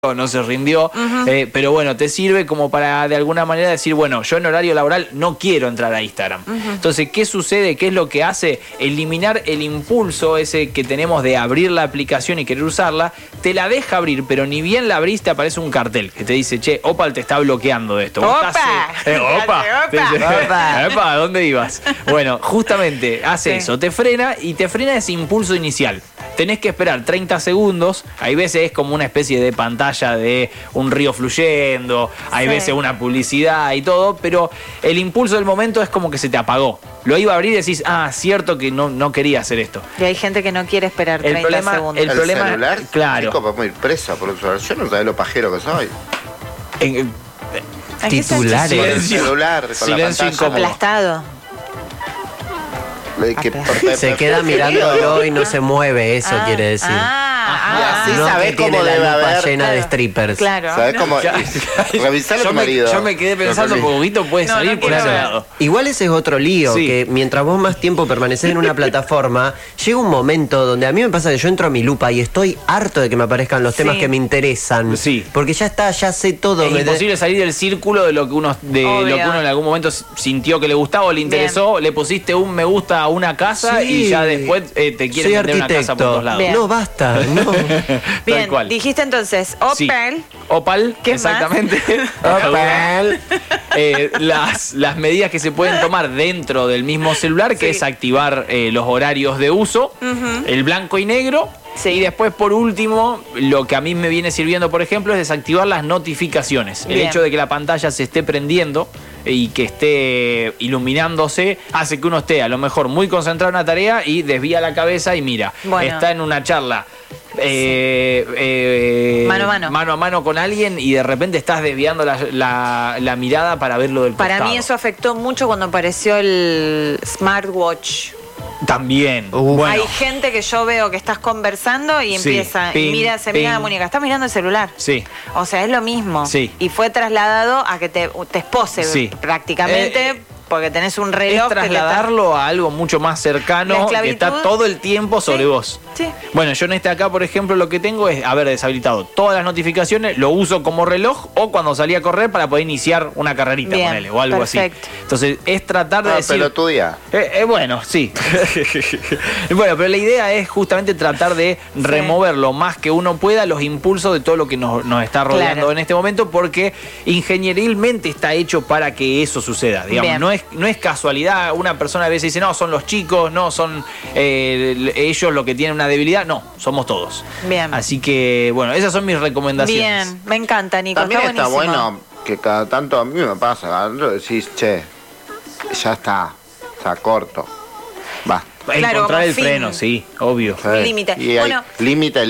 no se rindió, pero bueno, te sirve como para de alguna manera decir, bueno, yo en horario laboral no quiero entrar a Instagram. Entonces, ¿qué sucede? ¿Qué es lo que hace? Eliminar el impulso ese que tenemos de abrir la aplicación y querer usarla, te la deja abrir, pero ni bien la abrís te aparece un cartel que te dice, che, Opal te está bloqueando de esto. ¡Opa! ¡Opa! ¿Dónde ibas? Bueno, justamente hace eso, te frena ese impulso inicial. Tenés que esperar 30 segundos, hay veces es como una especie de pantalla de un río fluyendo, hay veces una publicidad y todo, pero el impulso del momento es como que se te apagó. Lo iba a abrir y decís, cierto que no quería hacer esto. Y hay gente que no quiere esperar 30 segundos. El problema, celular, claro. Chico, podemos ir preso por un celular. Yo no sabía lo pajero que soy. Titulares. Con el celular, con silencio la pantalla. Aplastado. Se queda mirándolo y no se mueve, eso quiere decir. Y así no sabés que cómo tiene debe la lupa haber. llena de strippers. Claro. ¿Sabés cómo? Revisar a tu marido. Yo me quedé pensando, porque Huguito puede salir por ese lado. Igual ese es otro lío, que mientras vos más tiempo permaneces en una plataforma, llega un momento donde a mí me pasa que yo entro a mi lupa y estoy harto de que me aparezcan los temas que me interesan. Sí. Porque ya sé todo. Es imposible salir del círculo de lo que uno en algún momento sintió que le gustaba o le interesó, le pusiste un me gusta a una casa y ya después te quieren vender una casa por todos lados. Bien. No, basta, no. Bien, dijiste entonces, Opal. Opal, ¿Qué exactamente. Opal. Las medidas que se pueden tomar dentro del mismo celular, que es activar los horarios de uso, el blanco y negro. Y después, por último, lo que a mí me viene sirviendo, por ejemplo, es desactivar las notificaciones. El hecho de que la pantalla se esté prendiendo y que esté iluminándose hace que uno esté a lo mejor muy concentrado en una tarea y desvía la cabeza y mira, está en una charla mano a mano con alguien y de repente estás desviando la mirada para verlo del costado. Para mí eso afectó mucho cuando apareció el smartwatch. También. Hay gente que yo veo que estás conversando y empieza, se mira la muñeca, estás mirando el celular. Sí. O sea, es lo mismo. Sí. Y fue trasladado a que te espose prácticamente. Porque tenés un reloj. Es trasladarlo a algo mucho más cercano, que está todo el tiempo sobre vos. Sí. Bueno, yo en este acá, por ejemplo, lo que tengo es haber deshabilitado todas las notificaciones, lo uso como reloj o cuando salí a correr para poder iniciar una carrerita, ponele, o algo así. Entonces, es tratar de decir... pero tu día. Bueno, sí. Bueno, pero la idea es justamente tratar de remover lo más que uno pueda los impulsos de todo lo que nos está rodeando en este momento, porque ingenierilmente está hecho para que eso suceda. Digamos, no es casualidad. Una persona a veces dice, no, son los chicos, no, son ellos los que tienen una debilidad. No, somos todos. Bien. Así que, bueno, esas son mis recomendaciones. Bien, me encanta, Nico. También está buenísimo. bueno que cada tanto a mí me pasa, decís, che, ya está corto. Va. Encontrar el freno, sí, obvio. Límite. Y hay límite,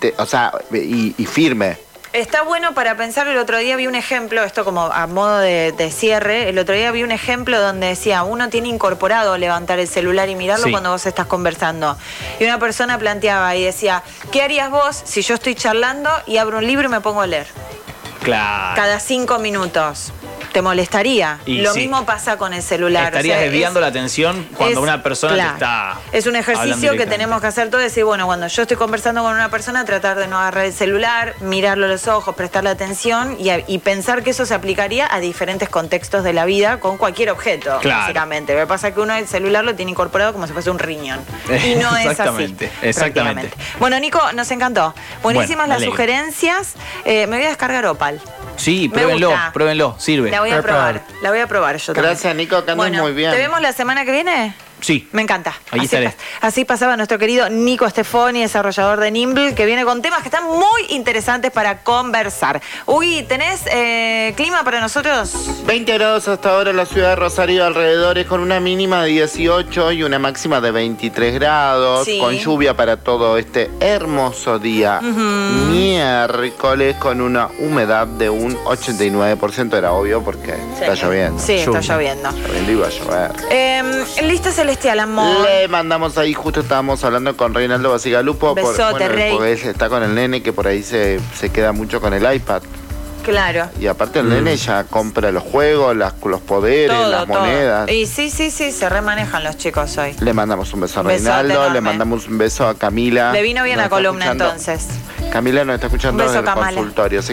y firme. Está bueno para pensar. El otro día vi un ejemplo, esto como a modo de cierre, el otro día vi un ejemplo donde decía, uno tiene incorporado levantar el celular y mirarlo cuando vos estás conversando. Y una persona planteaba y decía, ¿qué harías vos si yo estoy charlando y abro un libro y me pongo a leer? Claro. Cada 5 minutos. ¿Te molestaría? Lo mismo pasa con el celular. Estarías desviando la atención cuando una persona te está... Es un ejercicio que tenemos que hacer todos, decir, bueno, cuando yo estoy conversando con una persona, tratar de no agarrar el celular, mirarlo a los ojos, prestarle atención y pensar que eso se aplicaría a diferentes contextos de la vida con cualquier objeto, básicamente. Lo que pasa es que uno el celular lo tiene incorporado como si fuese un riñón. Y no es así. Exactamente. Bueno, Nico, nos encantó. Buenísimas las sugerencias. Me voy a descargar Opal. Sí, pruébenlo, sirve. La voy a probar yo también. Gracias, Nico, que andes muy bien. ¿Te vemos la semana que viene? Sí. Me encanta. Ahí estaré. Así pasaba nuestro querido Nico Stefoni, desarrollador de Nimble, que viene con temas que están muy interesantes para conversar. Uy, ¿tenés clima para nosotros? 20 grados hasta ahora en la ciudad de Rosario, alrededores, con una mínima de 18 y una máxima de 23 grados, con lluvia para todo este hermoso día. Miércoles, con una humedad de un 89%, era obvio porque está lloviendo. Sí, está lloviendo. Iba a llover. Lista celestial, amor. Le mandamos ahí, justo estábamos hablando con Reinaldo Basigalupo. Besote, Rey. Porque él está con el nene que por ahí se queda mucho con el iPad. Claro. Y aparte el nene ya compra los juegos, los poderes, las monedas. Y sí, se remanejan los chicos hoy. Le mandamos un beso a Reinaldo, le mandamos un beso a Camila. Le vino bien la columna entonces. Camila nos está escuchando desde el consultorio.